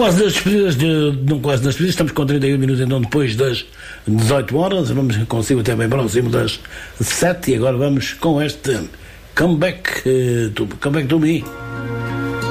quase nas despedidas, quase nas despedidas, estamos com 31 minutos, então depois das 18 horas, vamos consigo até bem próximo das 7 e agora vamos com este Come Back to Me.